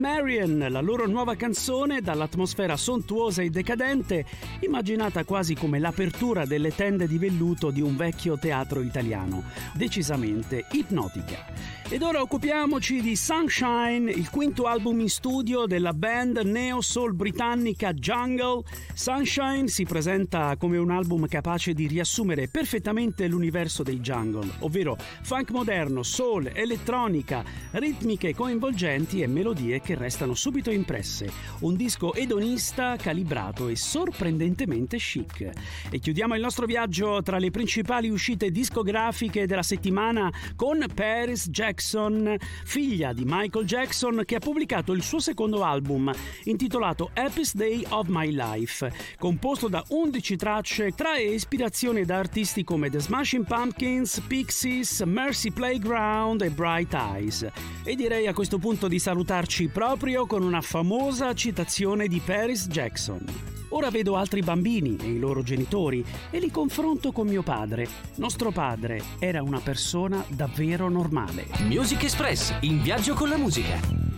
Marian, la loro nuova canzone dall'atmosfera sontuosa e decadente, immaginata quasi come l'apertura delle tende di velluto di un vecchio teatro italiano, decisamente ipnotica. Ed ora occupiamoci di Sunshine, il quinto album in studio della band neo-soul britannica Jungle. Sunshine si presenta come un album capace di riassumere perfettamente l'universo dei Jungle, ovvero funk moderno, soul, elettronica, ritmiche coinvolgenti e melodie che restano subito impresse. Un disco edonista, calibrato e sorprendentemente chic. E chiudiamo il nostro viaggio tra le principali uscite discografiche della settimana con Paris Jackson, figlia di Michael Jackson, che ha pubblicato il suo secondo album intitolato Happiest Day of My Life, composto da 11 tracce, trae ispirazione da artisti come The Smashing Pumpkins, Pixies, Mercy Playground e Bright Eyes. E direi a questo punto di salutarci proprio con una famosa citazione di Paris Jackson. Ora vedo altri bambini e i loro genitori e li confronto con mio padre. Nostro padre era una persona davvero normale. Music Express, in viaggio con la musica.